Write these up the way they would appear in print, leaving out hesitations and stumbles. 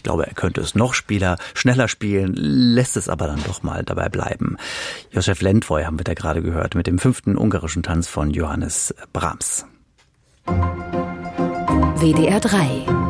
Ich glaube, er könnte es noch schneller spielen, lässt es aber dann doch mal dabei bleiben. Josef Lendvoy haben wir da gerade gehört mit dem 5. ungarischen Tanz von Johannes Brahms. WDR 3.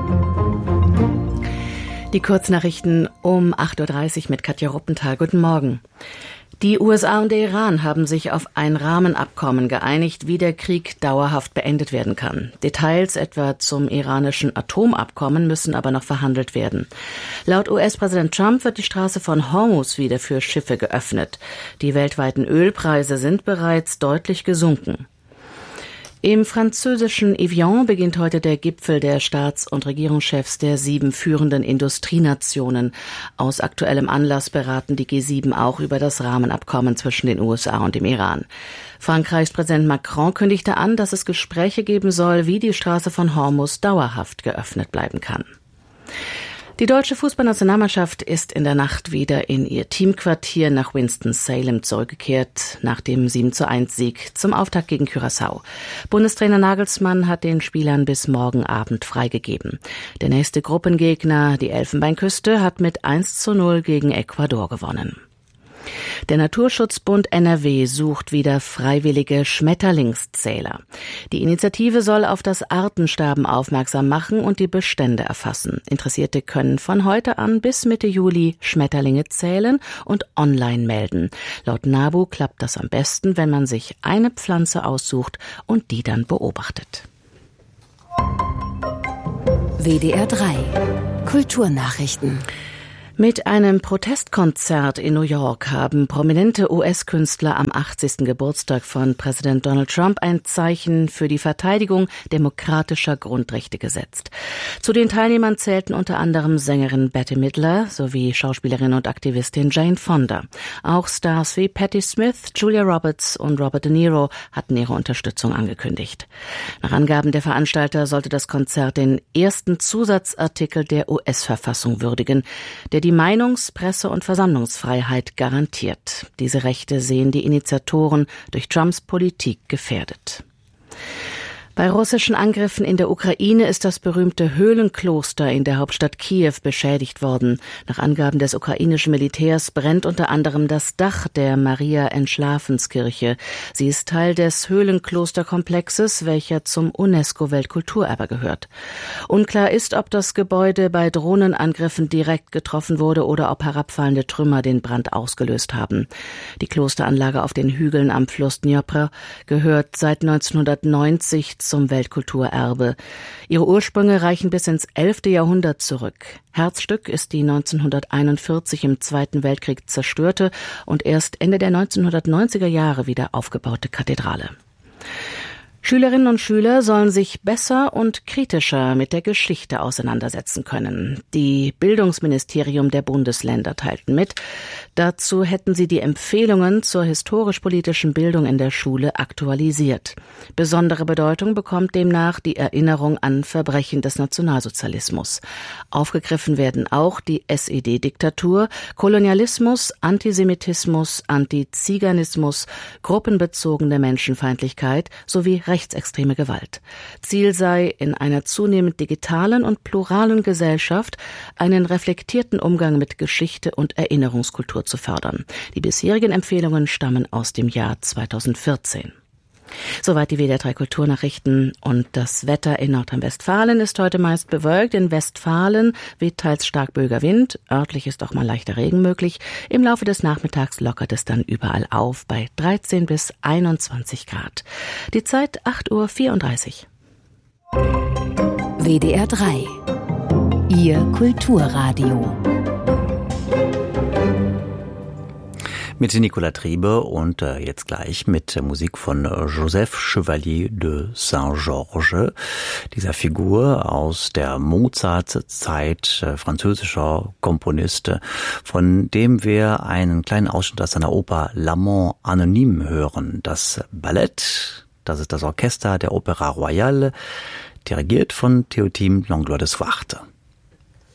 Die Kurznachrichten um 8.30 Uhr mit Katja Ruppenthal. Guten Morgen. Die USA und der Iran haben sich auf ein Rahmenabkommen geeinigt, wie der Krieg dauerhaft beendet werden kann. Details etwa zum iranischen Atomabkommen müssen aber noch verhandelt werden. Laut US-Präsident Trump wird die Straße von Hormuz wieder für Schiffe geöffnet. Die weltweiten Ölpreise sind bereits deutlich gesunken. Im französischen Evian beginnt heute der Gipfel der Staats- und Regierungschefs der 7 führenden Industrienationen. Aus aktuellem Anlass beraten die G7 auch über das Rahmenabkommen zwischen den USA und dem Iran. Frankreichs Präsident Macron kündigte an, dass es Gespräche geben soll, wie die Straße von Hormuz dauerhaft geöffnet bleiben kann. Die deutsche Fußballnationalmannschaft ist in der Nacht wieder in ihr Teamquartier nach Winston-Salem zurückgekehrt, nach dem 7:1-Sieg zum Auftakt gegen Curaçao. Bundestrainer Nagelsmann hat den Spielern bis morgen Abend freigegeben. Der nächste Gruppengegner, die Elfenbeinküste, hat mit 1:0 gegen Ecuador gewonnen. Der Naturschutzbund NRW sucht wieder freiwillige Schmetterlingszähler. Die Initiative soll auf das Artensterben aufmerksam machen und die Bestände erfassen. Interessierte können von heute an bis Mitte Juli Schmetterlinge zählen und online melden. Laut NABU klappt das am besten, wenn man sich eine Pflanze aussucht und die dann beobachtet. WDR 3 Kulturnachrichten. Mit einem Protestkonzert in New York haben prominente US-Künstler am 80. Geburtstag von Präsident Donald Trump ein Zeichen für die Verteidigung demokratischer Grundrechte gesetzt. Zu den Teilnehmern zählten unter anderem Sängerin Bette Midler sowie Schauspielerin und Aktivistin Jane Fonda. Auch Stars wie Patti Smith, Julia Roberts und Robert De Niro hatten ihre Unterstützung angekündigt. Nach Angaben der Veranstalter sollte das Konzert den ersten Zusatzartikel der US-Verfassung würdigen, der die Meinungs-, Presse- und Versammlungsfreiheit garantiert. Diese Rechte sehen die Initiatoren durch Trumps Politik gefährdet. Bei russischen Angriffen in der Ukraine ist das berühmte Höhlenkloster in der Hauptstadt Kiew beschädigt worden. Nach Angaben des ukrainischen Militärs brennt unter anderem das Dach der Maria-Entschlafenskirche. Sie ist Teil des Höhlenklosterkomplexes, welcher zum UNESCO-Weltkulturerbe gehört. Unklar ist, ob das Gebäude bei Drohnenangriffen direkt getroffen wurde oder ob herabfallende Trümmer den Brand ausgelöst haben. Die Klosteranlage auf den Hügeln am Fluss Dnjepr gehört seit 1990 zum Weltkulturerbe. Ihre Ursprünge reichen bis ins 11. Jahrhundert zurück. Herzstück ist die 1941 im Zweiten Weltkrieg zerstörte und erst Ende der 1990er Jahre wieder aufgebaute Kathedrale. Schülerinnen und Schüler sollen sich besser und kritischer mit der Geschichte auseinandersetzen können. Die Bildungsministerium der Bundesländer teilten mit. Dazu hätten sie die Empfehlungen zur historisch-politischen Bildung in der Schule aktualisiert. Besondere Bedeutung bekommt demnach die Erinnerung an Verbrechen des Nationalsozialismus. Aufgegriffen werden auch die SED-Diktatur, Kolonialismus, Antisemitismus, Antiziganismus, gruppenbezogene Menschenfeindlichkeit sowie rechtsextreme Gewalt. Ziel sei, in einer zunehmend digitalen und pluralen Gesellschaft einen reflektierten Umgang mit Geschichte und Erinnerungskultur zu fördern. Die bisherigen Empfehlungen stammen aus dem Jahr 2014. Soweit die WDR 3 Kulturnachrichten. Und das Wetter in Nordrhein-Westfalen ist heute meist bewölkt. In Westfalen weht teils stark böiger Wind. Örtlich ist auch mal leichter Regen möglich. Im Laufe des Nachmittags lockert es dann überall auf bei 13 bis 21 Grad. Die Zeit 8:34 Uhr. WDR 3. Ihr Kulturradio. Mit Nicolas Triebe und jetzt gleich mit Musik von Joseph Chevalier de Saint-Georges, dieser Figur aus der Mozart-Zeit, französischer Komponist, von dem wir einen kleinen Ausschnitt aus seiner Oper L'Amant Anonyme hören. Das Ballett, das ist das Orchester der Opéra Royale, dirigiert von Théotime Langlois de Swart.